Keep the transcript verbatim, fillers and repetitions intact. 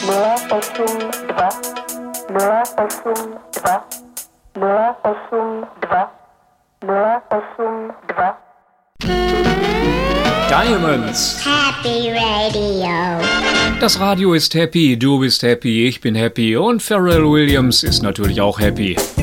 nol osm dva nol osm dva nol osm dva nol osm dva Diamonds. Happy Radio. Das Radio ist happy, du bist happy, ich bin happy und Pharrell Williams ist natürlich auch happy.